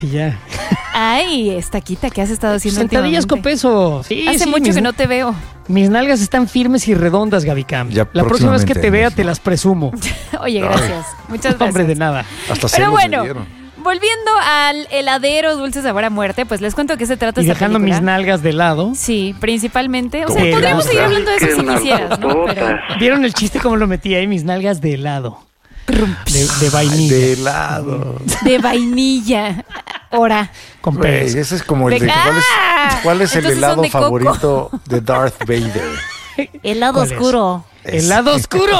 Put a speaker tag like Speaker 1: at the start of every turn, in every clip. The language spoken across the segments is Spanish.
Speaker 1: Y ya.
Speaker 2: Ay, Estaquita, ¿qué has estado haciendo
Speaker 1: Sentadillas con peso. Sí,
Speaker 2: Hace mucho que no te veo.
Speaker 1: Mis nalgas están firmes y redondas, Gaby Cam.
Speaker 3: Ya
Speaker 1: La próxima vez que te vea te las presumo.
Speaker 2: Oye, gracias. Muchas gracias.
Speaker 1: Hombre, de nada.
Speaker 3: Hasta
Speaker 2: Pero bueno,
Speaker 3: me dieron.
Speaker 2: volviendo al heladero Dulce Sabor a Muerte, pues les cuento que se trata
Speaker 1: Y
Speaker 2: esta
Speaker 1: dejando
Speaker 2: película.
Speaker 1: mis nalgas de lado.
Speaker 2: Sí, principalmente. O
Speaker 3: ¿Cómo
Speaker 2: sea,
Speaker 1: te
Speaker 2: podríamos
Speaker 1: gusta?
Speaker 2: seguir hablando de eso si quisieras, ¿no? Pero
Speaker 1: ¿Vieron el chiste cómo lo metí ahí? Mis nalgas de helado. De vainilla.
Speaker 3: De helado.
Speaker 2: de vainilla. Ahora.
Speaker 1: Con
Speaker 3: Güey,
Speaker 1: peso.
Speaker 3: ese es como el de...
Speaker 2: ¡Ah!
Speaker 3: ¿Cuál es el
Speaker 2: Entonces son
Speaker 3: helado
Speaker 2: de coco.
Speaker 3: favorito de Darth Vader?
Speaker 2: Helado
Speaker 1: ¿Cuál es?
Speaker 2: oscuro.
Speaker 1: ¡Helado oscuro!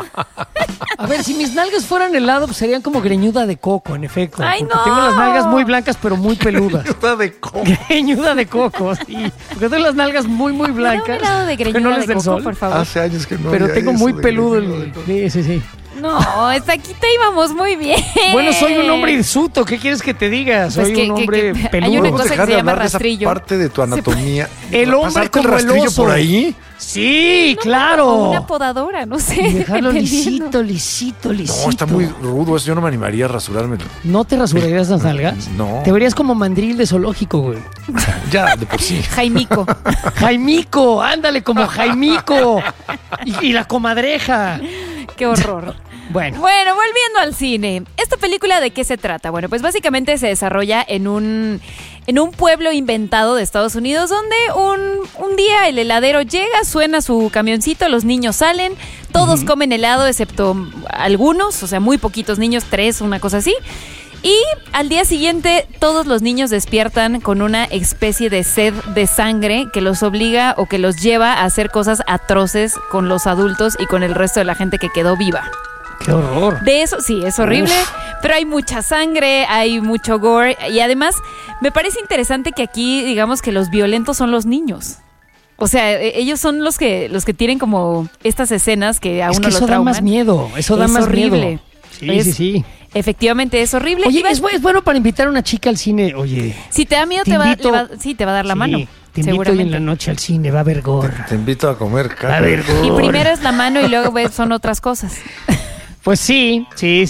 Speaker 1: A ver, si mis nalgas fueran helado, pues serían como greñuda de coco, en efecto.
Speaker 2: ¡Ay,
Speaker 1: porque
Speaker 2: no!
Speaker 1: tengo las nalgas muy blancas, pero muy peludas.
Speaker 3: Está de coco.
Speaker 1: Greñuda de coco, sí. Porque tengo las nalgas muy blancas.
Speaker 2: Dame un helado de
Speaker 1: que
Speaker 2: greñuda
Speaker 1: no les
Speaker 2: de
Speaker 1: den
Speaker 2: coco,
Speaker 1: sol.
Speaker 2: por favor.
Speaker 3: Hace años que no.
Speaker 1: Pero
Speaker 3: había
Speaker 1: tengo
Speaker 3: eso
Speaker 1: muy
Speaker 3: de
Speaker 1: peludo
Speaker 3: greñuda de
Speaker 1: el...
Speaker 3: coco.
Speaker 1: Sí.
Speaker 2: No, Estaquita íbamos muy bien.
Speaker 1: Bueno, soy un hombre hirsuto. ¿Qué quieres que te diga? Soy
Speaker 2: Pues que-
Speaker 1: un hombre
Speaker 2: que-
Speaker 1: peludo.
Speaker 2: hay una
Speaker 3: ¿Podemos
Speaker 2: cosa que
Speaker 3: dejar
Speaker 2: se
Speaker 3: de
Speaker 2: llama
Speaker 3: hablar de esa
Speaker 2: rastrillo.
Speaker 3: parte de tu anatomía?
Speaker 1: El hombre
Speaker 3: ¿Pasarte
Speaker 1: como el
Speaker 3: rastrillo
Speaker 1: oso.
Speaker 3: por ahí?
Speaker 1: Sí,
Speaker 2: O
Speaker 1: claro.
Speaker 2: una podadora, no sé.
Speaker 1: Y dejarlo
Speaker 2: dependiendo.
Speaker 1: lisito.
Speaker 3: No, está muy rudo eso. Yo no me animaría a rasurármelo.
Speaker 1: ¿No te rasurarías las nalgas?
Speaker 3: No.
Speaker 1: Te verías como mandril de zoológico, güey.
Speaker 3: Ya, de por sí.
Speaker 2: Jaimico.
Speaker 1: Jaimico, ándale como Jaimico. Y la comadreja.
Speaker 2: Qué horror.
Speaker 1: Bueno,
Speaker 2: Bueno, volviendo al cine. ¿Esta película de qué se trata? Bueno, pues básicamente se desarrolla en un pueblo inventado de Estados Unidos donde un día el heladero llega, suena su camioncito, los niños salen, todos comen helado excepto algunos, o sea, muy poquitos niños, 3, una cosa así. Y al día siguiente todos los niños despiertan con una especie de sed de sangre que los obliga o que los lleva a hacer cosas atroces con los adultos y con el resto de la gente que quedó viva.
Speaker 1: qué horror.
Speaker 2: De eso, sí, es horrible, pero hay mucha sangre, hay mucho gore y además me parece interesante que aquí digamos que los violentos son los niños. O sea, ellos son los que tienen como estas escenas que a
Speaker 1: Es
Speaker 2: uno
Speaker 1: que
Speaker 2: lo
Speaker 1: eso da
Speaker 2: trauman.
Speaker 1: más miedo. Eso da
Speaker 2: Es
Speaker 1: más
Speaker 2: horrible.
Speaker 1: miedo. Sí.
Speaker 2: Efectivamente es horrible.
Speaker 1: Oye,
Speaker 2: Y vas-
Speaker 1: es bueno para invitar a una chica al cine. Oye,
Speaker 2: si te da miedo
Speaker 1: te
Speaker 2: te va a dar la
Speaker 1: sí,
Speaker 2: mano.
Speaker 1: Te invito hoy en
Speaker 2: seguramente.
Speaker 1: la noche al cine. Va a haber gore.
Speaker 3: Te invito a comer
Speaker 1: Va a
Speaker 3: carne.
Speaker 1: haber gore.
Speaker 2: Y primero es la mano y luego son otras cosas.
Speaker 1: Pues sí.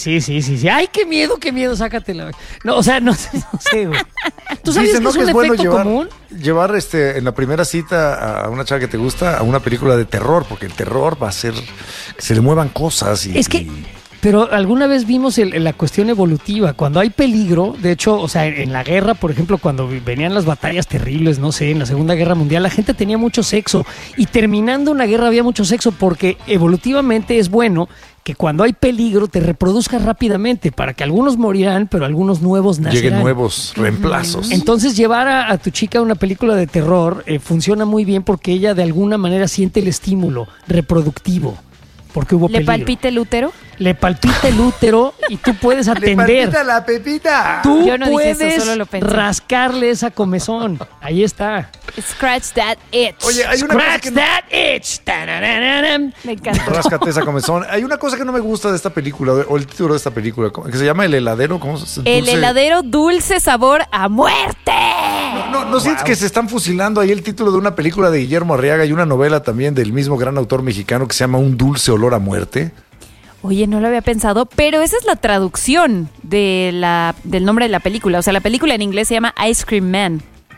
Speaker 1: Ay, qué miedo, sácatela. No, o sea, no sé, güey. ¿Tú sabes
Speaker 3: Dicen,
Speaker 1: que es un
Speaker 3: bueno
Speaker 1: efecto común?
Speaker 3: llevar en la primera cita a una chava que te gusta a una película de terror, porque el terror va a ser que se le muevan cosas y...
Speaker 1: Es que, pero alguna vez vimos la cuestión evolutiva. Cuando hay peligro, de hecho, o sea, en la guerra, por ejemplo, cuando venían las batallas terribles, no sé, en la Segunda Guerra Mundial, la gente tenía mucho sexo. Y terminando una guerra había mucho sexo porque evolutivamente es bueno que cuando hay peligro te reproduzcas rápidamente para que algunos morirán, pero algunos nuevos nacerán.
Speaker 3: lleguen nuevos reemplazos.
Speaker 1: Entonces llevar a tu chica a una película de terror funciona muy bien porque ella de alguna manera siente el estímulo reproductivo. Porque hubo
Speaker 2: ¿Le
Speaker 1: peligro.
Speaker 2: palpita el útero?
Speaker 1: Le palpita el útero y tú puedes atender.
Speaker 3: la pepita!
Speaker 1: Tú
Speaker 2: Yo no dije eso,
Speaker 1: puedes
Speaker 2: solo lo pensé.
Speaker 1: rascarle esa comezón. Ahí está.
Speaker 2: Scratch that itch.
Speaker 3: Oye, hay una cosa
Speaker 1: Scratch
Speaker 3: que no...
Speaker 1: that itch. Tararararam.
Speaker 2: Me encanta.
Speaker 3: Ráscate esa comezón. Hay una cosa que no me gusta de esta película, o el título de esta película, que se llama El heladero. ¿Cómo se
Speaker 2: El
Speaker 3: dulce?
Speaker 2: heladero dulce sabor a muerte.
Speaker 3: ¿No sientes que se están fusilando ahí el título de una película de Guillermo Arriaga y una novela también del mismo gran autor mexicano que se llama Un dulce olor a muerte?
Speaker 2: Oye, no lo había pensado, pero esa es la traducción del nombre de la película. O sea, la película en inglés se llama Ice Cream Man.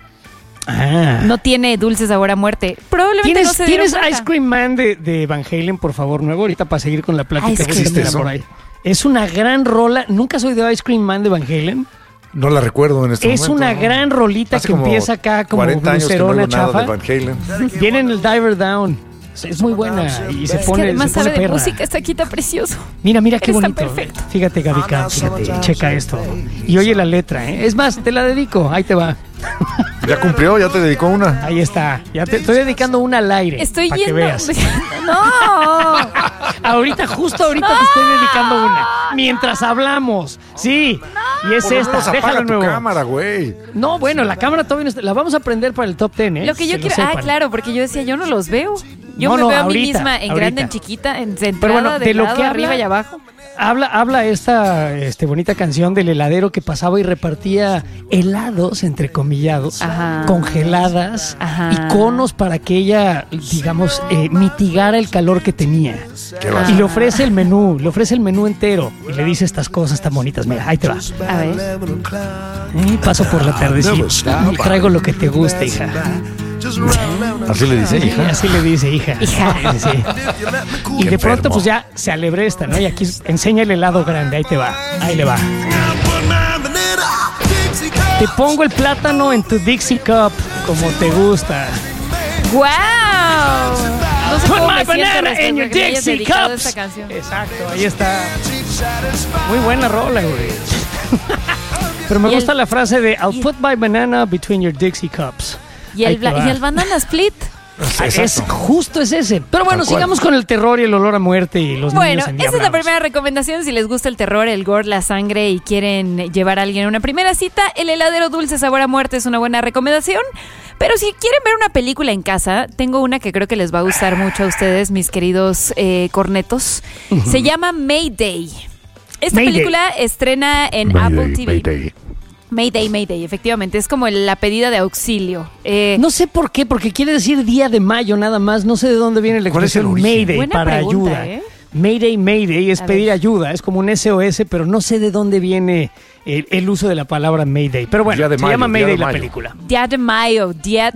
Speaker 1: Ah.
Speaker 2: No tiene dulce sabor a muerte. Probablemente no se dieron
Speaker 1: ¿Tienes
Speaker 2: cuenta.
Speaker 1: Ice Cream Man de Van Halen, por favor, nuevo? Ahorita para seguir con la plática.
Speaker 2: Ice Cream
Speaker 1: búscamela
Speaker 3: Man.
Speaker 1: por ahí. Es una gran rola. ¿Nunca has oído Ice Cream Man de Van Halen?
Speaker 3: No la recuerdo en este
Speaker 1: Es
Speaker 3: momento.
Speaker 1: una
Speaker 3: ¿no?
Speaker 1: gran rolita
Speaker 3: Hace
Speaker 1: que
Speaker 3: como
Speaker 1: empieza acá como
Speaker 3: 40 años que no
Speaker 1: blucerona
Speaker 3: oigo nada
Speaker 1: chafa.
Speaker 3: de Van Halen.
Speaker 1: Viene en el Diver Down. Es muy buena y se
Speaker 2: Es
Speaker 1: pone,
Speaker 2: que además
Speaker 1: se pone
Speaker 2: sabe de
Speaker 1: perra.
Speaker 2: música, está quita precioso.
Speaker 1: Mira qué
Speaker 2: Eres tan
Speaker 1: bonito.
Speaker 2: perfecto.
Speaker 1: Fíjate, Gaby Cam, fíjate, checa esto. Y oye la letra, ¿eh? Es más, te la dedico. Ahí te va.
Speaker 3: Ya cumplió, ya te dedicó una.
Speaker 1: Ahí está. Ya te estoy dedicando una al aire.
Speaker 2: Estoy
Speaker 1: para que
Speaker 2: yendo.
Speaker 1: veas.
Speaker 2: No.
Speaker 1: Justo ahorita te estoy dedicando una. Mientras hablamos. Sí. Y es
Speaker 3: Por lo menos
Speaker 1: esta.
Speaker 3: apaga
Speaker 1: Déjalo
Speaker 3: tu
Speaker 1: nuevo.
Speaker 3: cámara, güey.
Speaker 1: No, bueno, la cámara todavía no está. La vamos a prender para el top 10, ¿eh?
Speaker 2: Lo que yo
Speaker 1: Que
Speaker 2: quiero.
Speaker 1: sepan.
Speaker 2: Claro, porque yo decía, yo no los veo. Yo
Speaker 1: No,
Speaker 2: me
Speaker 1: no,
Speaker 2: veo a mí
Speaker 1: ahorita,
Speaker 2: misma en
Speaker 1: ahorita.
Speaker 2: grande, en chiquita, en centrada,
Speaker 1: Pero bueno,
Speaker 2: de
Speaker 1: de lo
Speaker 2: lado,
Speaker 1: que
Speaker 2: arriba
Speaker 1: habla-
Speaker 2: y abajo.
Speaker 1: Habla esta bonita canción del heladero que pasaba y repartía helados, entrecomillados, congeladas y conos para que ella, digamos, mitigara el calor que tenía. Y le ofrece el menú entero y le dice estas cosas tan bonitas. Mira, ahí te va.
Speaker 2: A ver.
Speaker 1: Paso por la tardecita y traigo lo que te gusta, hija.
Speaker 3: ¿Así le dice, hija?
Speaker 1: Así le dice, hija. Sí. Y de pronto pues ya se alebresta, ¿no? Y aquí enseña el helado grande, ahí te va, ahí le va. Te pongo el plátano en tu Dixie Cup, como te gusta.
Speaker 2: ¡Wow! No sé
Speaker 1: Put
Speaker 2: cómo
Speaker 1: my
Speaker 2: me siento
Speaker 1: banana
Speaker 2: después
Speaker 1: in
Speaker 2: de
Speaker 1: your
Speaker 2: que me hayas
Speaker 1: Dixie
Speaker 2: dedicado
Speaker 1: Cups.
Speaker 2: esta canción.
Speaker 1: Exacto, ahí está. Muy buena rola, güey. Pero me gusta la frase de I'll put my banana between your Dixie Cups.
Speaker 2: ¿Y el banana split?
Speaker 1: Justo es ese. Pero bueno, sigamos con el terror y el olor a muerte y los
Speaker 2: bueno,
Speaker 1: niños endiablados.
Speaker 2: esa es la primera recomendación. Si les gusta el terror, el gore, la sangre y quieren llevar a alguien a una primera cita, el heladero dulce sabor a muerte es una buena recomendación. Pero si quieren ver una película en casa, tengo una que creo que les va a gustar mucho a ustedes, mis queridos cornetos. Se llama Mayday. Esta película estrena en Apple TV. Mayday, efectivamente. Es como la pedida de auxilio.
Speaker 1: No sé por qué, porque quiere decir día de mayo nada más. No sé de dónde viene la expresión Mayday.
Speaker 2: Buena
Speaker 1: para
Speaker 2: pregunta,
Speaker 1: ayuda. Mayday es pedir ayuda. Es como un SOS, pero no sé de dónde viene el uso de la palabra Mayday. Pero bueno, se llama Mayday la película.
Speaker 2: Día de mayo.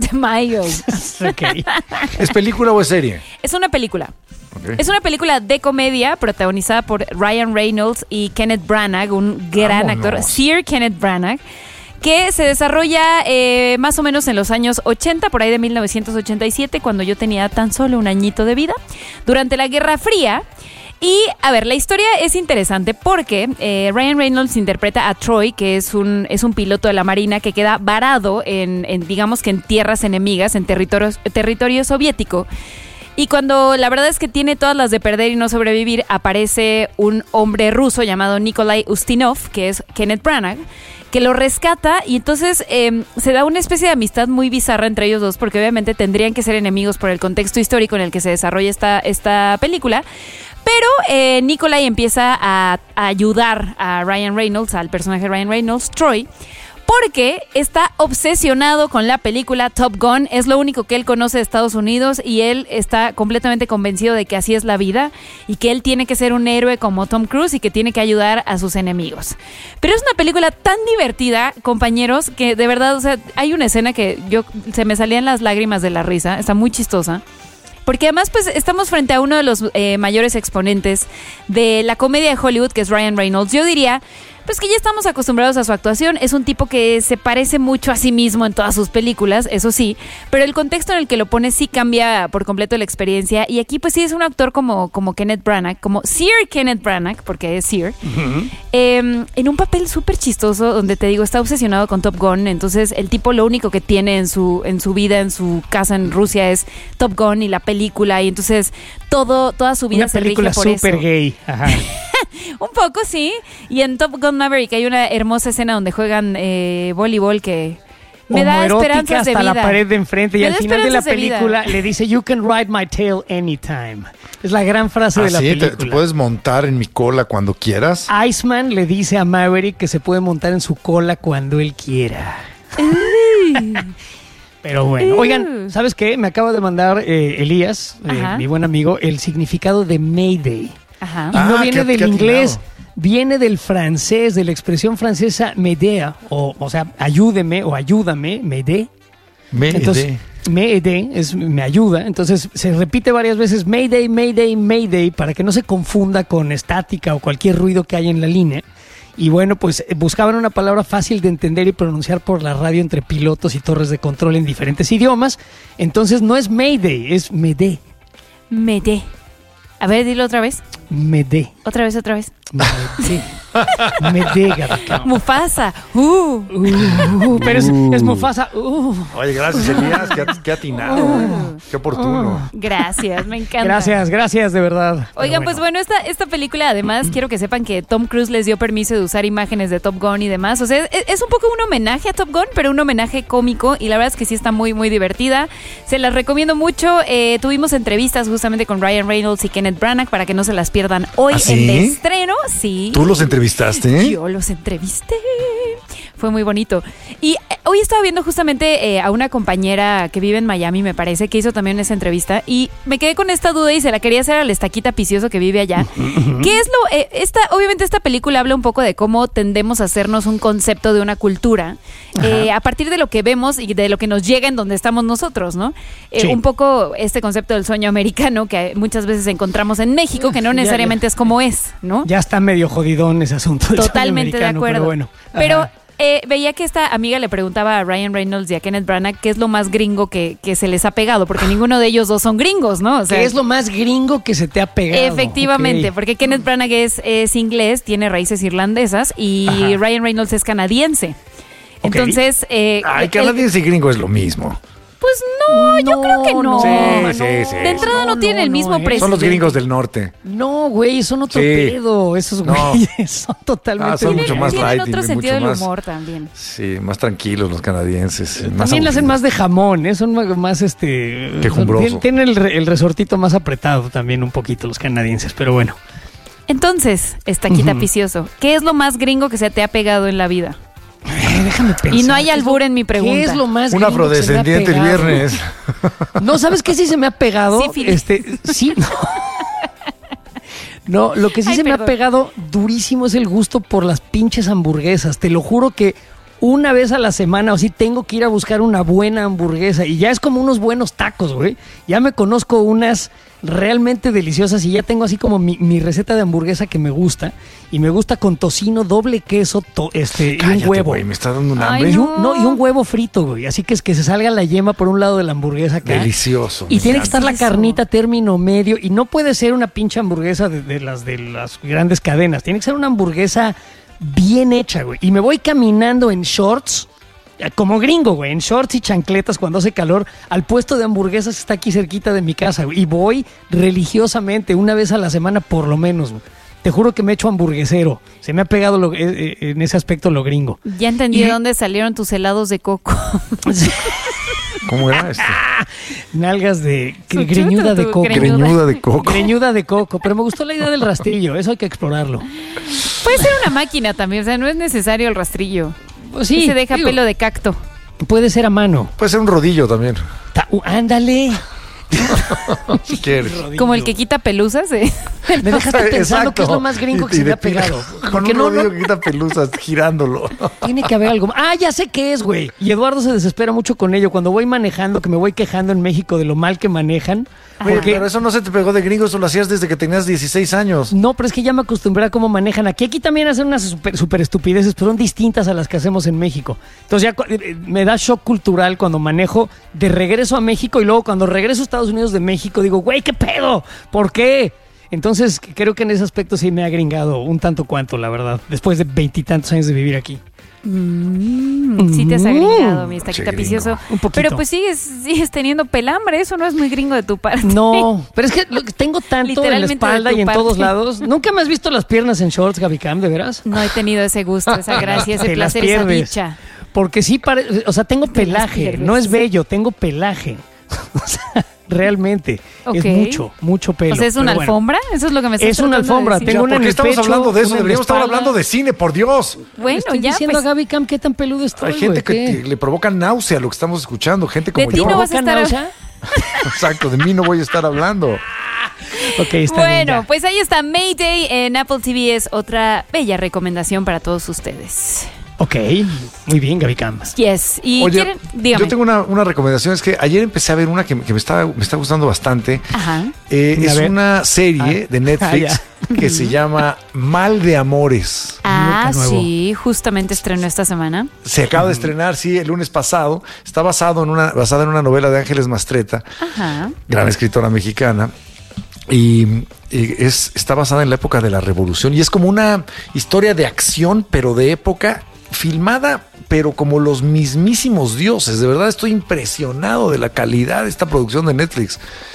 Speaker 1: Okay.
Speaker 3: ¿Es película o es serie?
Speaker 2: Es una película.
Speaker 3: Okay.
Speaker 2: Es una película de comedia protagonizada por Ryan Reynolds y Kenneth Branagh, un gran actor, Sir Kenneth Branagh, que se desarrolla más o menos en los años 80, por ahí de 1987, cuando yo tenía tan solo un añito de vida, durante la Guerra Fría. Y, a ver, la historia es interesante porque Ryan Reynolds interpreta a Troy, que es un piloto de la Marina que queda varado en digamos que en tierras enemigas, en territorio soviético. Y cuando la verdad es que tiene todas las de perder y no sobrevivir, aparece un hombre ruso llamado Nikolai Ustinov, que es Kenneth Branagh, que lo rescata y entonces se da una especie de amistad muy bizarra entre ellos dos, porque obviamente tendrían que ser enemigos por el contexto histórico en el que se desarrolla esta película. Pero Nikolai empieza a ayudar a Ryan Reynolds, al personaje de Ryan Reynolds, Troy, porque está obsesionado con la película Top Gun. Es lo único que él conoce de Estados Unidos y él está completamente convencido de que así es la vida y que él tiene que ser un héroe como Tom Cruise y que tiene que ayudar a sus enemigos. Pero es una película tan divertida, compañeros, que de verdad, o sea, hay una escena que se me salían las lágrimas de la risa. Está muy chistosa. Porque además pues estamos frente a uno de los mayores exponentes de la comedia de Hollywood, que es Ryan Reynolds. Yo diría pues que ya estamos acostumbrados a su actuación. Es un tipo que se parece mucho a sí mismo en todas sus películas, eso sí, pero el contexto en el que lo pone sí cambia por completo la experiencia. Y aquí pues sí es un actor como Kenneth Branagh, como Sir Kenneth Branagh, porque es Sir, en un papel súper chistoso donde te digo, está obsesionado con Top Gun. Entonces el tipo lo único que tiene en su vida, en su casa en Rusia, es Top Gun y la película. Y entonces toda su vida se rige por eso.
Speaker 1: Una película súper gay. Ajá.
Speaker 2: Un poco, sí. Y en Top Gun Maverick hay una hermosa escena donde juegan voleibol que me da esperanzas de vida.
Speaker 1: Hasta la pared de enfrente. Y al final de la película le dice, "You can ride my tail anytime". Es la gran frase de la película.
Speaker 3: ¿Te puedes montar en mi cola cuando quieras?
Speaker 1: Iceman le dice a Maverick que se puede montar en su cola cuando él quiera. Pero bueno, oigan, ¿sabes qué? Me acaba de mandar Elías, mi buen amigo, el significado de Mayday.
Speaker 2: Ajá.
Speaker 1: Y no viene del inglés, viene del francés, de la expresión francesa m'aider, o sea, ayúdeme o ayúdame, m'aider. Entonces, m'aider es me ayuda, entonces se repite varias veces Mayday, Mayday, Mayday, para que no se confunda con estática o cualquier ruido que haya en la línea. Y bueno, pues buscaban una palabra fácil de entender y pronunciar por la radio entre pilotos y torres de control en diferentes idiomas. Entonces no es Mayday, es m'aider.
Speaker 2: M'aider. A ver, dilo otra vez.
Speaker 1: M'aider.
Speaker 2: Otra vez.
Speaker 1: Sí. Medea, Gaby.
Speaker 2: Mufasa.
Speaker 1: Pero es Mufasa.
Speaker 3: Oye, gracias, Elías. Qué atinado. Qué oportuno.
Speaker 2: Gracias, me encanta.
Speaker 1: Gracias, de verdad.
Speaker 2: Oigan, pues bueno, esta película, además, quiero que sepan que Tom Cruise les dio permiso de usar imágenes de Top Gun y demás. O sea, es un poco un homenaje a Top Gun, pero un homenaje cómico. Y la verdad es que sí está muy, muy divertida. Se las recomiendo mucho. Tuvimos entrevistas justamente con Ryan Reynolds y Kenneth Branagh para que no se las pierdan hoy
Speaker 3: ¿Ah, sí?
Speaker 2: en el estreno. Sí.
Speaker 3: ¿Tú los entrevistaste?
Speaker 2: Yo los entrevisté. Fue muy bonito. Y hoy estaba viendo justamente a una compañera que vive en Miami, me parece, que hizo también esa entrevista. Y me quedé con esta duda y se la quería hacer al Estaquita Picioso que vive allá. ¿Qué es obviamente esta película habla un poco de cómo tendemos a hacernos un concepto de una cultura a partir de lo que vemos y de lo que nos llega en donde estamos nosotros, ¿no?
Speaker 1: Sí.
Speaker 2: Un poco este concepto del sueño americano que muchas veces encontramos en México, que no necesariamente es como es, ¿no?
Speaker 1: Ya está medio jodidón ese asunto.
Speaker 2: Totalmente de acuerdo.
Speaker 1: Pero bueno.
Speaker 2: Pero veía que esta amiga le preguntaba a Ryan Reynolds y a Kenneth Branagh qué es lo más gringo que se les ha pegado, porque ninguno de ellos dos son gringos, ¿no? O sea,
Speaker 1: ¿qué es lo más gringo que se te ha pegado?
Speaker 2: Efectivamente,
Speaker 1: Okay.
Speaker 2: porque Kenneth Branagh es inglés, tiene raíces irlandesas y Ryan Reynolds es canadiense.
Speaker 1: Ok.
Speaker 2: Entonces...
Speaker 3: canadiense y gringo es lo mismo.
Speaker 2: Pues no, yo creo que no.
Speaker 3: Sí.
Speaker 2: De entrada no tiene el mismo presidente.
Speaker 3: Son los gringos del norte.
Speaker 1: No, güey, son otro
Speaker 3: Sí.
Speaker 1: pedo. Esos
Speaker 3: No.
Speaker 1: güeyes son totalmente...
Speaker 3: Son mucho más
Speaker 2: Tienen
Speaker 3: light y
Speaker 2: otro
Speaker 3: mucho
Speaker 2: sentido del
Speaker 3: más-
Speaker 2: humor también.
Speaker 3: Sí, más tranquilos los canadienses.
Speaker 1: También le hacen más de jamón, ¿eh? Son más
Speaker 3: Quejumbroso.
Speaker 1: tienen el resortito más apretado también un poquito los canadienses, pero bueno.
Speaker 2: Entonces, Estaquita Picioso, ¿qué es lo más gringo que se te ha pegado en la vida?
Speaker 1: Déjame pensar.
Speaker 2: Y no hay
Speaker 1: ¿Qué es
Speaker 2: albur en mi pregunta.
Speaker 1: ¿Qué es lo más
Speaker 3: Un
Speaker 1: gringo que se me ha
Speaker 3: afrodescendiente el
Speaker 1: pegado?
Speaker 3: viernes.
Speaker 1: No, ¿sabes qué sí se me ha pegado?
Speaker 2: Sífilis.
Speaker 1: Sí, no. No, lo que sí
Speaker 2: Ay,
Speaker 1: se me
Speaker 2: perdón.
Speaker 1: ha pegado durísimo es el gusto por las pinches hamburguesas. Te lo juro que una vez a la semana o sí tengo que ir a buscar una buena hamburguesa. Y ya es como unos buenos tacos, güey. Ya me conozco unas realmente deliciosas y ya tengo así como mi receta de hamburguesa que me gusta. Y me gusta con tocino, doble queso y
Speaker 3: Cállate,
Speaker 1: un huevo.
Speaker 3: güey, me está dando un
Speaker 2: Ay,
Speaker 3: hambre.
Speaker 1: Y un huevo frito, güey. Así que es que se salga la yema por un lado de la hamburguesa acá.
Speaker 3: Delicioso.
Speaker 1: Y
Speaker 3: me
Speaker 1: tiene que
Speaker 3: encanta.
Speaker 1: estar la
Speaker 2: Eso.
Speaker 1: carnita término medio. Y no puede ser una pinche hamburguesa de las grandes cadenas. Tiene que ser una hamburguesa bien hecha, güey. Y me voy caminando en shorts, como gringo, güey. En shorts y chancletas cuando hace calor, al puesto de hamburguesas que está aquí cerquita de mi casa, güey. Y voy religiosamente, una vez a la semana por lo menos, güey. Te juro que me he hecho hamburguesero. Se me ha pegado en ese aspecto lo gringo.
Speaker 2: Ya entendí
Speaker 1: Y-
Speaker 2: de dónde salieron tus helados de coco.
Speaker 3: ¿Cómo era este?
Speaker 1: Nalgas de
Speaker 2: Su
Speaker 1: greñuda de
Speaker 2: chuta, tu
Speaker 1: coco.
Speaker 3: Greñuda de coco.
Speaker 1: Greñuda de coco. Pero me gustó la idea del rastrillo. Eso hay que explorarlo.
Speaker 2: Puede ser una máquina también, o sea, no es necesario el rastrillo.
Speaker 1: Pues sí,
Speaker 2: Y se deja
Speaker 1: digo,
Speaker 2: pelo de cacto.
Speaker 1: puede ser a mano.
Speaker 3: Puede ser un rodillo también,
Speaker 1: Ándale.
Speaker 3: si quieres.
Speaker 2: Como el que quita pelusas.
Speaker 1: Me dejaste pensando
Speaker 3: Exacto.
Speaker 1: que es lo más gringo que
Speaker 3: Y
Speaker 1: se me
Speaker 3: de
Speaker 1: ha pegado.
Speaker 3: Con
Speaker 1: Porque
Speaker 3: un
Speaker 1: no,
Speaker 3: rodillo
Speaker 1: no,
Speaker 3: que quita pelusas, girándolo.
Speaker 1: tiene que haber algo más. Ah, ya sé qué es, güey. Y Eduardo se desespera mucho con ello. Cuando voy manejando, que me voy quejando en México de lo mal que manejan.
Speaker 3: Oye,
Speaker 1: Porque
Speaker 3: pero eso no se te pegó de gringo, eso lo hacías desde que tenías 16 años.
Speaker 1: no, pero es que ya me acostumbré a cómo manejan. Aquí también hacen unas super estupideces, pero son distintas a las que hacemos en México. Entonces ya me da shock cultural cuando manejo de regreso a México y luego cuando regreso a Estados Unidos de México digo, güey, ¿qué pedo? ¿Por qué? Entonces creo que en ese aspecto sí me ha gringado un tanto cuanto, la verdad, después de 20 y tantos años de vivir aquí.
Speaker 2: Sí te has agregado, mi Estaquita
Speaker 3: Che,
Speaker 2: Picioso.
Speaker 3: gringo.
Speaker 1: Un poquito.
Speaker 2: Pero pues sigues teniendo pelambre, eso no es muy gringo de tu parte.
Speaker 1: No, pero es que lo que tengo tanto en la
Speaker 2: Literalmente
Speaker 1: espalda
Speaker 2: de tu
Speaker 1: y en
Speaker 2: parte.
Speaker 1: todos lados. ¿Nunca me has visto las piernas en shorts, Gaby Cam, de veras?
Speaker 2: No he tenido ese gusto, esa gracia, ese
Speaker 1: Te las
Speaker 2: placer, esa
Speaker 1: pierdes.
Speaker 2: dicha.
Speaker 1: Porque sí, o sea, tengo
Speaker 2: Te las
Speaker 1: pelaje.
Speaker 2: pierdes.
Speaker 1: No es bello, tengo pelaje. O sea, realmente.
Speaker 2: Ok.
Speaker 1: Es mucho pelo.
Speaker 2: O sea, ¿es una
Speaker 1: pero bueno.
Speaker 2: alfombra? Eso es lo que me estás
Speaker 1: Es una
Speaker 2: tratando de
Speaker 1: alfombra,
Speaker 2: decir.
Speaker 1: tengo una
Speaker 3: ¿Por
Speaker 1: en
Speaker 3: qué
Speaker 1: el
Speaker 3: estamos
Speaker 1: pecho,
Speaker 3: hablando de eso?
Speaker 1: una en la
Speaker 3: Deberíamos estar
Speaker 1: espalda.
Speaker 3: hablando de cine, por Dios.
Speaker 2: Bueno,
Speaker 1: Estoy
Speaker 2: ya
Speaker 1: diciendo
Speaker 2: pues,
Speaker 1: a Gaby Cam qué tan peludo estoy,
Speaker 3: Hay gente
Speaker 1: güey, ¿qué?
Speaker 3: que le provoca náusea lo que estamos escuchando, gente
Speaker 2: De
Speaker 3: como
Speaker 2: ti
Speaker 3: yo.
Speaker 2: no vas a
Speaker 1: ¿Provoca
Speaker 2: estar-
Speaker 1: náusea?
Speaker 3: Exacto, de mí no voy a estar hablando.
Speaker 1: Ok, está bien,
Speaker 2: Bueno,
Speaker 1: ya.
Speaker 2: pues ahí está Mayday en Apple TV, es otra bella recomendación para todos ustedes.
Speaker 1: Ok, muy bien, Gaby Cam.
Speaker 2: Yes, y
Speaker 3: Oye,
Speaker 2: quieren, dígame.
Speaker 3: yo tengo una recomendación, es que ayer empecé a ver una que me está gustando bastante.
Speaker 2: Ajá.
Speaker 3: Es
Speaker 1: ver.
Speaker 3: una serie de Netflix
Speaker 1: ya.
Speaker 3: que se llama Mal de Amores.
Speaker 2: Ah,
Speaker 1: nuevo.
Speaker 2: sí, justamente estrenó esta semana.
Speaker 3: Se acaba de estrenar, sí, el lunes pasado. Está basada en una novela de Ángeles Mastretta,
Speaker 2: Ajá.
Speaker 3: gran escritora mexicana. Y está basada en la época de la Revolución y es como una historia de acción, pero de época, filmada, pero como los mismísimos dioses. De verdad estoy impresionado de la calidad de esta producción de Netflix.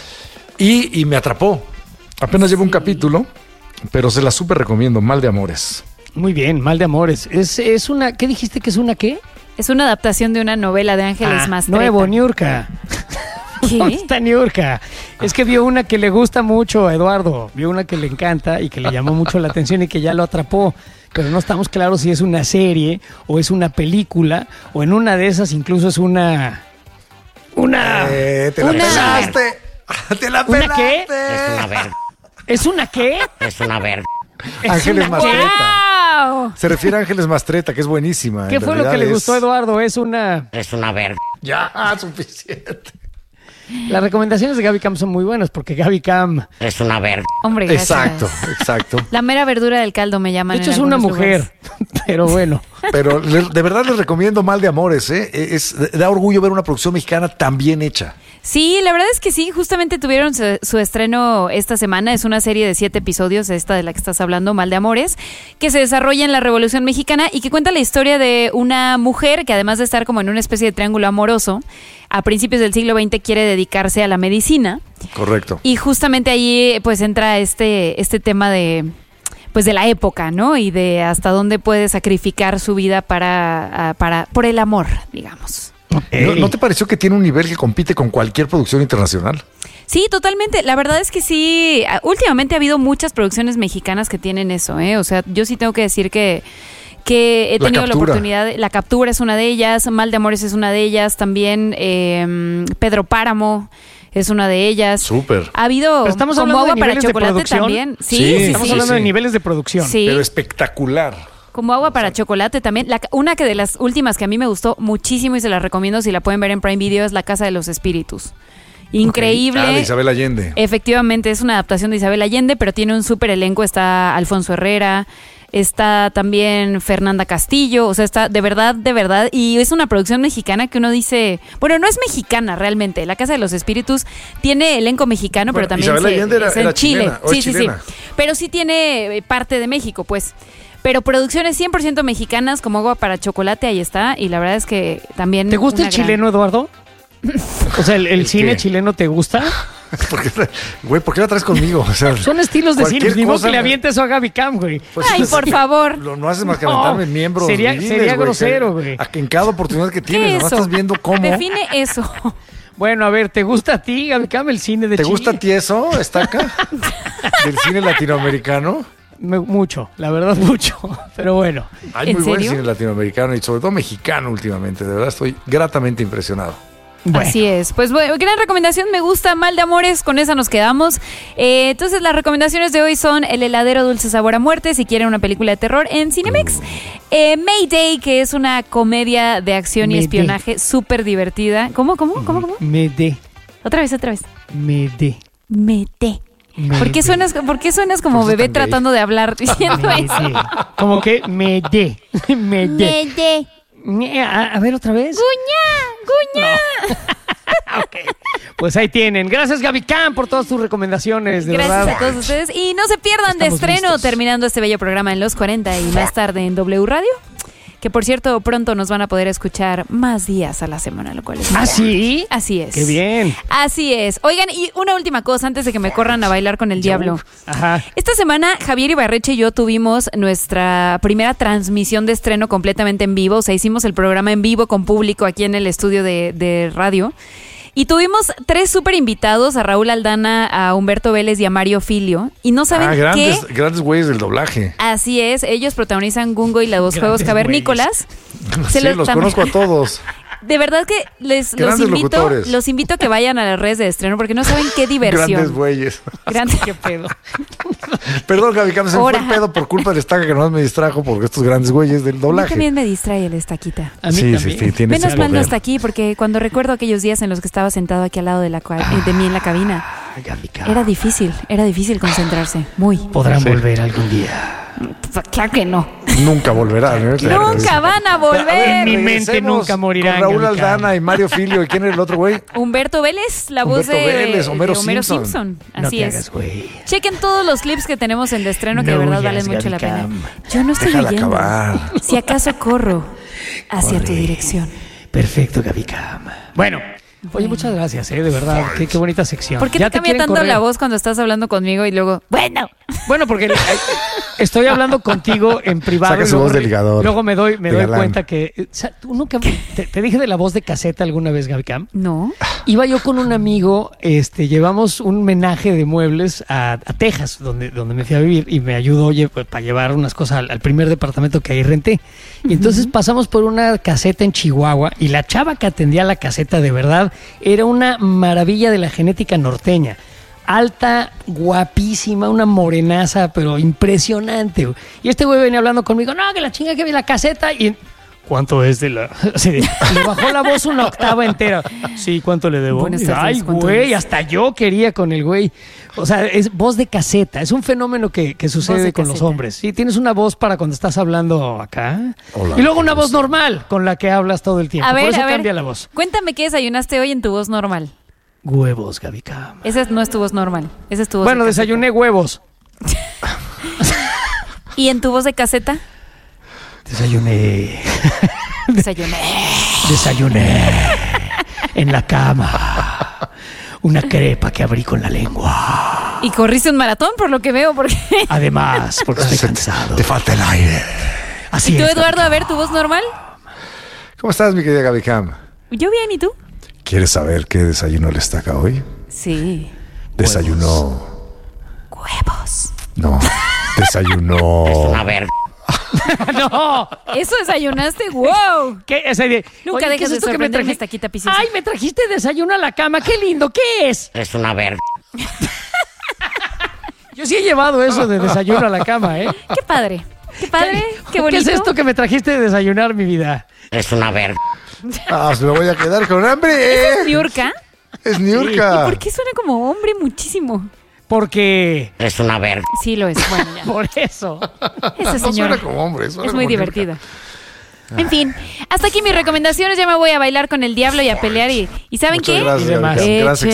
Speaker 3: Y me atrapó. Apenas llevo un capítulo, pero se la súper recomiendo. Mal de Amores.
Speaker 1: Muy bien, Mal de Amores. Es una, ¿qué dijiste que es una qué?
Speaker 2: Es una adaptación de una novela de Ángeles Mastretta.
Speaker 1: Nuevo, Niurka.
Speaker 2: ¿Qué?
Speaker 1: ¿Dónde está Niurka? Es que vio una que le gusta mucho a Eduardo, vio una que le encanta y que le llamó mucho la atención y que ya lo atrapó, pero no estamos claros si es una serie o es una película o en una de esas incluso es una...
Speaker 3: Te la pelaste. Te la pelaste.
Speaker 1: ¿Una qué?
Speaker 4: Es una verga.
Speaker 1: ¿Es una qué?
Speaker 4: Es una verga.
Speaker 3: Ángeles Mastretta.
Speaker 2: ¡Wow!
Speaker 3: Se refiere a Ángeles Mastretta, que es buenísima.
Speaker 1: ¿Qué fue lo que le gustó a Eduardo? Es una...
Speaker 4: Es una verga.
Speaker 3: Ya, suficiente.
Speaker 1: Las recomendaciones de Gaby Cam son muy buenas porque Gaby Cam...
Speaker 4: Es una verga.
Speaker 2: Hombre, gracias.
Speaker 3: Exacto.
Speaker 2: La mera verdura del caldo me llaman.
Speaker 1: De hecho
Speaker 2: en
Speaker 1: es una
Speaker 2: algunos
Speaker 1: mujer,
Speaker 2: lugares.
Speaker 1: pero bueno.
Speaker 3: Pero de verdad les recomiendo Mal de Amores, ¿eh? Da orgullo ver una producción mexicana tan bien hecha.
Speaker 2: Sí, la verdad es que sí, justamente tuvieron su estreno esta semana. Es una serie de 7 episodios, esta de la que estás hablando, Mal de Amores, que se desarrolla en la Revolución Mexicana y que cuenta la historia de una mujer que, además de estar como en una especie de triángulo amoroso, a principios del siglo XX quiere dedicarse a la medicina.
Speaker 3: Correcto.
Speaker 2: Y justamente ahí pues entra este tema de la época, ¿no? Y de hasta dónde puede sacrificar su vida por el amor, digamos.
Speaker 3: ¿No te pareció que tiene un nivel que compite con cualquier producción internacional?
Speaker 2: Sí, totalmente. La verdad es que sí. Últimamente ha habido muchas producciones mexicanas que tienen eso, ¿eh? O sea, yo sí tengo que decir que he tenido la oportunidad. La Captura es una de ellas, Mal de Amores es una de ellas, también Pedro Páramo es una de ellas.
Speaker 3: Súper.
Speaker 2: Ha habido
Speaker 1: Pero estamos
Speaker 2: como
Speaker 1: hablando
Speaker 2: Agua
Speaker 1: de
Speaker 2: para
Speaker 1: niveles de
Speaker 2: Chocolate
Speaker 1: producción.
Speaker 2: también.
Speaker 3: Sí,
Speaker 2: Sí,
Speaker 1: Estamos hablando de niveles de producción.
Speaker 2: Sí.
Speaker 3: Pero espectacular.
Speaker 2: Como Agua para Chocolate también. Una que de las últimas que a mí me gustó muchísimo y se la recomiendo si la pueden ver en Prime Video es La Casa de los Espíritus. Increíble.
Speaker 3: De Isabel Allende.
Speaker 2: Efectivamente, es una adaptación de Isabel Allende, pero tiene un súper elenco. Está Alfonso Herrera, está también Fernanda Castillo, o sea, está de verdad, y es una producción mexicana que uno dice, bueno, no es mexicana realmente, La Casa de los Espíritus tiene elenco mexicano,
Speaker 3: Bueno,
Speaker 2: pero también
Speaker 3: Isabel Allende
Speaker 2: es en
Speaker 3: era
Speaker 2: Chile.
Speaker 3: chilena, o es
Speaker 2: Sí,
Speaker 3: chilena.
Speaker 2: pero sí tiene parte de México, pues. Pero producciones 100% mexicanas como Agua para Chocolate, ahí está, y la verdad es que también...
Speaker 1: ¿Te gusta el chileno, Eduardo? O sea, ¿el cine
Speaker 3: qué?
Speaker 1: chileno te gusta?
Speaker 3: ¿Por qué la traes conmigo? O sea,
Speaker 1: Son estilos de cine.
Speaker 3: cualquier
Speaker 1: Ni modo
Speaker 3: cosa
Speaker 1: que le
Speaker 3: me-
Speaker 1: avientes eso a Gaby Cam, güey.
Speaker 3: Pues,
Speaker 2: Ay, por favor.
Speaker 3: No haces más que aventarme
Speaker 1: No,
Speaker 3: miembros.
Speaker 1: sería
Speaker 3: viriles, güey,
Speaker 1: grosero, güey.
Speaker 3: En cada oportunidad que
Speaker 2: ¿Qué
Speaker 3: tienes,
Speaker 2: es
Speaker 3: no
Speaker 2: eso?
Speaker 3: estás viendo cómo.
Speaker 2: Define eso.
Speaker 1: Bueno, a ver, ¿te gusta a ti, Gaby Cam, el cine de
Speaker 3: ¿Te
Speaker 1: Chile?
Speaker 3: gusta a ti eso, Estaca? ¿Del cine latinoamericano?
Speaker 1: Mucho, la verdad, mucho. Pero bueno.
Speaker 3: Hay
Speaker 2: ¿En
Speaker 3: muy buen
Speaker 2: serio?
Speaker 3: cine latinoamericano y sobre todo mexicano últimamente. De verdad estoy gratamente impresionado.
Speaker 1: Bueno.
Speaker 2: Así es. Pues bueno, gran recomendación, me gusta Mal de Amores, con esa nos quedamos. Entonces las recomendaciones de hoy son El heladero dulce sabor a muerte, si quieren una película de terror en Cinemex. Mayday, que es una comedia de acción y
Speaker 1: Mayday.
Speaker 2: espionaje súper divertida. ¿Cómo?
Speaker 1: Me de.
Speaker 2: Otra vez.
Speaker 1: Mayday.
Speaker 2: ¿Por qué suenas como
Speaker 3: ¿Por qué
Speaker 2: bebé
Speaker 3: tan gay?
Speaker 2: tratando de hablar diciendo eso?
Speaker 1: Como que me de.
Speaker 2: Mayday.
Speaker 1: A ver, otra vez.
Speaker 2: Guña.
Speaker 1: Ok. Pues ahí tienen. Gracias, Gaby Cam, por todas tus recomendaciones. De
Speaker 2: Gracias
Speaker 1: verdad.
Speaker 2: a todos ustedes. Y no se pierdan de
Speaker 1: Estamos
Speaker 2: estreno
Speaker 1: listos.
Speaker 2: terminando este bello programa en los 40 y más tarde en W Radio. Que por cierto, pronto nos van a poder escuchar más días a la semana, lo cual es
Speaker 1: ¿Ah, sí?
Speaker 2: Así es.
Speaker 1: Qué bien.
Speaker 2: Así es. Oigan, y una última cosa antes de que me corran a bailar con el diablo.
Speaker 1: Ajá.
Speaker 2: Esta semana Javier Ibarreche y yo tuvimos nuestra primera transmisión de estreno completamente en vivo. O sea, hicimos el programa en vivo con público aquí en el estudio de radio. Y tuvimos 3 súper invitados, a Raúl Aldana, a Humberto Vélez y a Mario Filio. Y no saben qué...
Speaker 3: grandes güeyes del doblaje.
Speaker 2: Así es, ellos protagonizan Gungo y los
Speaker 1: Grandes
Speaker 2: Juegos Cavernícolas.
Speaker 3: Sí, los conozco a todos.
Speaker 2: De verdad que los
Speaker 3: Grandes locutores.
Speaker 2: invito a que vayan a las redes de estreno porque no saben qué diversión.
Speaker 3: Grandes güeyes.
Speaker 2: Grandes.
Speaker 1: ¿Qué pedo?
Speaker 3: Perdón, Gaby Cam, se me fue
Speaker 2: Ahora.
Speaker 3: el pedo por culpa del Estaca que nomás me distrajo porque estos grandes güeyes del
Speaker 2: A mí
Speaker 3: doblaje.
Speaker 2: también me distrae el estaquita.
Speaker 1: A mí
Speaker 3: Sí,
Speaker 1: también.
Speaker 3: sí, tienes
Speaker 2: Menos
Speaker 3: ese
Speaker 2: mal no
Speaker 3: poder.
Speaker 2: está aquí porque cuando recuerdo aquellos días en los que estaba sentado aquí al lado de mí en la cabina,
Speaker 1: Gaby Cam.
Speaker 2: era difícil concentrarse. Muy.
Speaker 1: Podrán
Speaker 3: Sí.
Speaker 1: volver algún día.
Speaker 2: Pues, claro que no.
Speaker 3: Nunca volverá. ¿no?
Speaker 2: Nunca van a volver.
Speaker 1: En mi mente
Speaker 3: Regresemos
Speaker 1: nunca morirán.
Speaker 3: Con Raúl
Speaker 1: Gaby Cam.
Speaker 3: Aldana y Mario Filio. ¿Y quién es el otro güey?
Speaker 2: Humberto Vélez, la voz
Speaker 3: Humberto
Speaker 2: de
Speaker 3: Vélez, Homero
Speaker 2: de Homero
Speaker 3: Simpson.
Speaker 2: Simpson.
Speaker 1: No
Speaker 2: Así
Speaker 1: te
Speaker 2: es.
Speaker 1: hagas, güey.
Speaker 2: Chequen todos los clips que tenemos en de estreno que de
Speaker 1: No
Speaker 2: verdad
Speaker 1: huyas,
Speaker 2: valen mucho
Speaker 1: Gaby
Speaker 2: la pena.
Speaker 1: Cam.
Speaker 2: Yo no estoy
Speaker 3: Déjala
Speaker 2: huyendo.
Speaker 3: acabar.
Speaker 2: Si acaso corro hacia tu
Speaker 1: Corre.
Speaker 2: dirección.
Speaker 1: Perfecto, Gaby Cam. Bueno, oye, muchas gracias, de verdad. Qué bonita sección.
Speaker 2: ¿Por qué
Speaker 1: Ya
Speaker 2: te cambia
Speaker 1: quieren
Speaker 2: tanto
Speaker 1: correr.
Speaker 2: la voz cuando estás hablando conmigo y luego, bueno?
Speaker 1: Bueno, porque estoy hablando contigo en privado.
Speaker 3: Saca
Speaker 1: y
Speaker 3: su
Speaker 1: luego
Speaker 3: voz de ligador,
Speaker 1: Luego me doy
Speaker 3: de
Speaker 1: cuenta
Speaker 3: galán.
Speaker 1: que... O sea, tú nunca... Te dije de la voz de caseta alguna vez, Gaby Cam.
Speaker 2: No.
Speaker 1: Iba yo con un amigo, llevamos un menaje de muebles a Texas, donde me fui a vivir, y me ayudó para llevar unas cosas al primer departamento que ahí renté. Y entonces pasamos por una caseta en Chihuahua, y la chava que atendía la caseta de verdad era una maravilla de la genética norteña. Alta, guapísima, una morenaza, pero impresionante. Y este güey venía hablando conmigo, no, que la chinga que vi la caseta, y... ¿Cuánto es de la...? Así de, le bajó la voz una octava entera. Sí, ¿cuánto le debo?
Speaker 2: Buenas tardes,
Speaker 1: Ay,
Speaker 2: ¿cuánto
Speaker 1: güey,
Speaker 2: es?
Speaker 1: hasta yo quería con el güey. O sea, es voz de caseta. Es un fenómeno que sucede
Speaker 2: de
Speaker 1: con los
Speaker 2: caseta.
Speaker 1: hombres. Sí, tienes una voz para cuando estás hablando acá.
Speaker 3: Hola,
Speaker 1: y luego una
Speaker 3: ¿cómo
Speaker 1: voz normal con la que hablas todo el tiempo.
Speaker 2: A ver,
Speaker 1: Por eso
Speaker 2: a ver.
Speaker 1: cambia la voz.
Speaker 2: Cuéntame qué desayunaste hoy en tu voz normal.
Speaker 1: Huevos, Gaby Cam.
Speaker 2: Esa no es tu voz normal. Esa es tu voz
Speaker 1: Bueno,
Speaker 2: de caseta.
Speaker 1: desayuné huevos.
Speaker 2: ¿Y en tu voz de caseta?
Speaker 1: Desayuné.
Speaker 2: Desayuné.
Speaker 1: En la cama. Una crepa que abrí con la lengua.
Speaker 2: Y corriste un maratón, por lo que veo, porque...
Speaker 1: Además, porque estoy cansado.
Speaker 3: Te falta el aire.
Speaker 1: Así
Speaker 2: ¿Y tú,
Speaker 1: es,
Speaker 2: Eduardo,
Speaker 1: Gaby
Speaker 2: a ver tu voz normal?
Speaker 3: ¿Cómo estás, mi querida Gaby Cam?
Speaker 2: Yo bien, ¿y tú?
Speaker 3: ¿Quieres saber qué desayuno le destaca hoy?
Speaker 2: Sí.
Speaker 3: Desayunó.
Speaker 2: Huevos.
Speaker 3: No. Desayunó.
Speaker 1: No.
Speaker 2: ¿Eso desayunaste? ¡Wow!
Speaker 1: ¿Qué? Ese de,
Speaker 2: Nunca
Speaker 1: oye, ¿qué
Speaker 2: dejes de
Speaker 1: esto que me
Speaker 2: sorprenderme,
Speaker 1: traje-
Speaker 2: esta quita piciosa.
Speaker 1: Ay, me trajiste desayuno a la cama. Qué lindo. ¿Qué es?
Speaker 4: Es una verga.
Speaker 1: Yo sí he llevado eso de desayuno a la cama, ¿eh?
Speaker 2: ¡Qué padre! ¡Qué padre! ¡Qué bonito!
Speaker 1: ¿Qué es esto que me trajiste de desayunar, mi vida?
Speaker 4: Es una verga.
Speaker 3: Ah, se me voy a quedar con hambre.
Speaker 2: ¿Es Niurka?
Speaker 3: Es Niurka.
Speaker 2: ¿Por qué suena como hombre muchísimo?
Speaker 1: Porque...
Speaker 4: Es una verga.
Speaker 2: Sí lo es. Bueno, ya.
Speaker 1: Por eso.
Speaker 2: Esa
Speaker 3: No
Speaker 2: señora
Speaker 3: suena como hombre, suena
Speaker 2: es muy
Speaker 3: como Niurka.
Speaker 2: divertida. En fin, hasta aquí mis recomendaciones. Ya me voy a bailar con el diablo y a pelear. ¿Y saben
Speaker 3: Muchas
Speaker 2: qué?
Speaker 3: gracias,
Speaker 1: Y demás.
Speaker 3: Gaby Cam. Gran
Speaker 2: Échenle